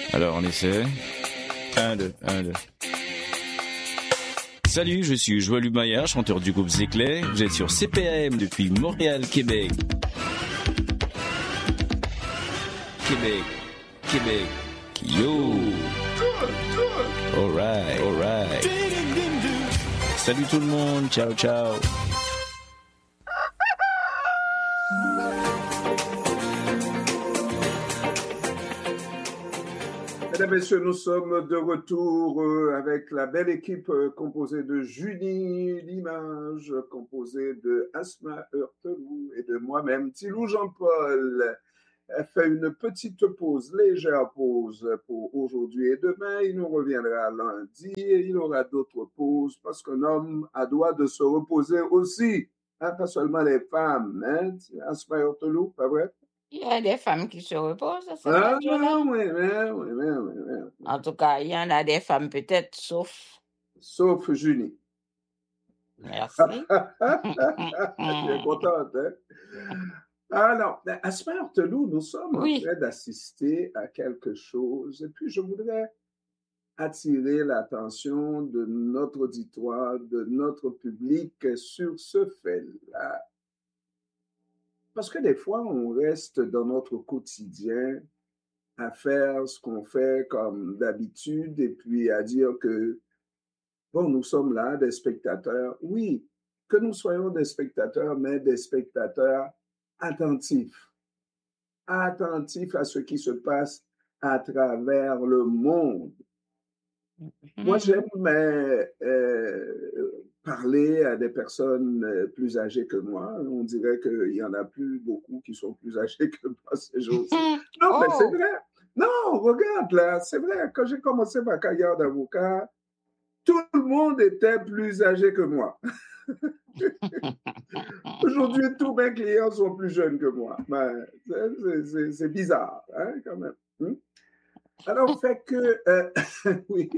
Alors on essaie. 1, 2, 1, 2. Salut, je suis Joël Humaillard, chanteur du groupe Zéclair. Vous êtes sur CPAM depuis Montréal, Québec. Québec. Yo. Alright. Salut tout le monde, ciao. Mesdames et messieurs, nous sommes de retour avec la belle équipe composée de Julie Limage, composée de Asma Heurtelou et de moi-même, Tilou Jean-Paul. Elle fait une petite pause, légère pause pour aujourd'hui et demain. Il nous reviendra lundi et il aura d'autres pauses parce qu'un homme a droit de se reposer aussi, hein, pas seulement les femmes. Hein, Asma Heurtelou, pas vrai? Il y a des femmes qui se reposent à cette radio-là. Oui. En tout cas, il y en a des femmes peut-être, Sauf Julie. Merci. Tu es contente, hein? Alors, Asma Heurtelou, nous sommes en train d'assister à quelque chose et puis je voudrais attirer l'attention de notre auditoire, de notre public sur ce fait-là. Parce que des fois, on reste dans notre quotidien à faire ce qu'on fait comme d'habitude et puis à dire que, bon, nous sommes là, des spectateurs. Oui, que nous soyons des spectateurs, mais des spectateurs attentifs à ce qui se passe à travers le monde. Moi, j'aime parler à des personnes plus âgées que moi. On dirait qu'il n'y en a plus beaucoup qui sont plus âgés que moi ces jours-ci. Non, mais c'est vrai. Non, regarde là, c'est vrai. Quand j'ai commencé ma carrière d'avocat, tout le monde était plus âgé que moi. Aujourd'hui, tous mes clients sont plus jeunes que moi. Ben, c'est bizarre, hein, quand même. Alors, fait que, oui,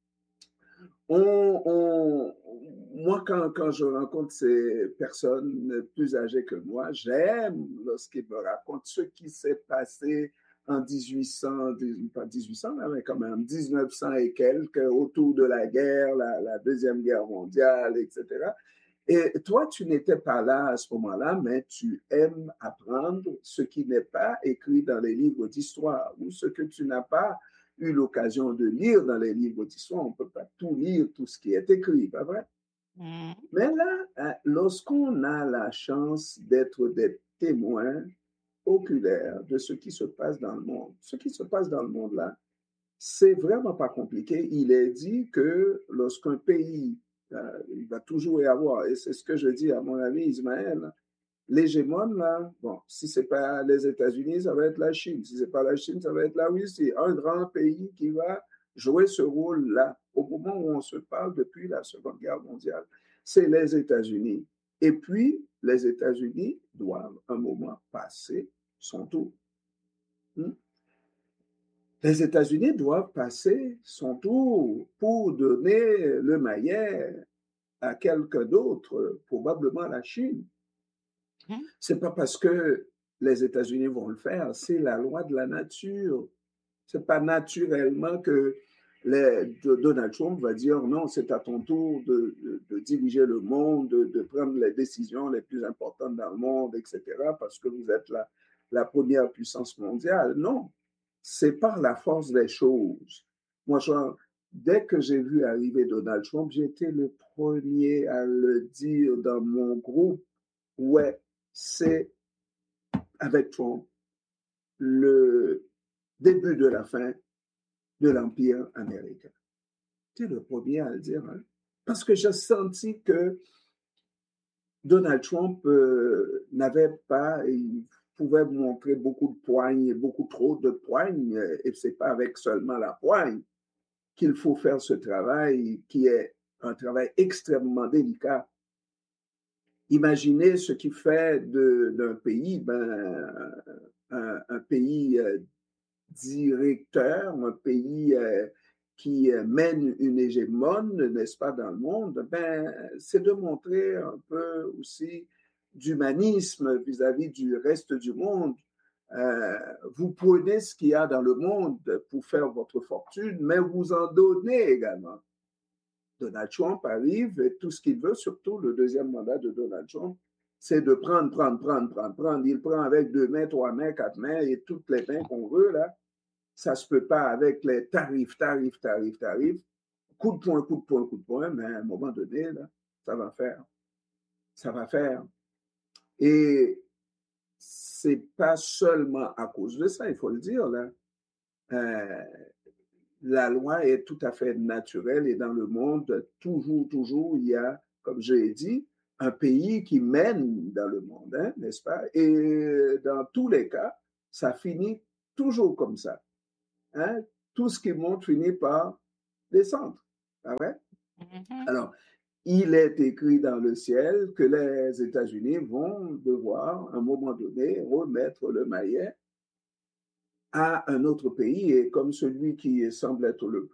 moi, quand je rencontre ces personnes plus âgées que moi, j'aime lorsqu'ils me racontent ce qui s'est passé en 1800, pas 1800, mais quand même 1900 et quelques, autour de la guerre, la Deuxième Guerre mondiale, etc. Et toi, tu n'étais pas là à ce moment-là, mais tu aimes apprendre ce qui n'est pas écrit dans les livres d'histoire ou ce que tu n'as pas eu l'occasion de lire dans les livres d'histoire. On ne peut pas tout lire, tout ce qui est écrit, pas vrai? Mais là, lorsqu'on a la chance d'être des témoins oculaires de ce qui se passe dans le monde, ce qui se passe dans le monde là, c'est vraiment pas compliqué. Il est dit que lorsqu'un pays, il va toujours y avoir, et c'est ce que je dis à mon ami Ismaël, l'hégémone, là, bon, si ce n'est pas les États-Unis, ça va être la Chine. Si ce n'est pas la Chine, ça va être la Russie. Un grand pays qui va jouer ce rôle-là au moment où on se parle depuis la Seconde Guerre mondiale, c'est les États-Unis. Et puis, les États-Unis doivent un moment passer son tour. Les États-Unis doivent passer son tour pour donner le maillet à quelqu'un d'autre, probablement la Chine. C'est pas parce que les États-Unis vont le faire, c'est la loi de la nature. C'est pas naturellement que Donald Trump va dire non, c'est à ton tour de diriger le monde, de prendre les décisions les plus importantes dans le monde, etc., parce que vous êtes la première puissance mondiale. Non, c'est par la force des choses. Moi, dès que j'ai vu arriver Donald Trump, j'ai été le premier à le dire dans mon groupe. Ouais, c'est avec Trump le début de la fin de l'Empire américain. C'est le premier à le dire, hein? Parce que j'ai senti que Donald Trump n'avait pas, il pouvait montrer beaucoup de poignes, beaucoup trop de poignes, et c'est pas avec seulement la poigne qu'il faut faire ce travail qui est un travail extrêmement délicat. Imaginez ce qui fait d'un pays, un pays directeur, un pays qui mène une hégémone, n'est-ce pas, dans le monde, c'est de montrer un peu aussi d'humanisme vis-à-vis du reste du monde. vous prenez ce qu'il y a dans le monde pour faire votre fortune, mais vous en donnez également. Donald Trump arrive et tout ce qu'il veut, surtout le deuxième mandat de Donald Trump, c'est de prendre. Il prend avec 2 mains, 3 mains, 4 mains et toutes les mains qu'on veut, là. Ça ne se peut pas avec les tarifs. Coup de poing, mais à un moment donné, là, ça va faire. Et c'est pas seulement à cause de ça, il faut le dire, là. La loi est tout à fait naturelle et dans le monde, toujours, il y a, comme j'ai dit, un pays qui mène dans le monde, hein, n'est-ce pas? Et dans tous les cas, ça finit toujours comme ça. Hein? Tout ce qui monte finit par descendre. Pas vrai? Alors, il est écrit dans le ciel que les États-Unis vont devoir, à un moment donné, remettre le maillet à un autre pays, et comme celui qui semble être le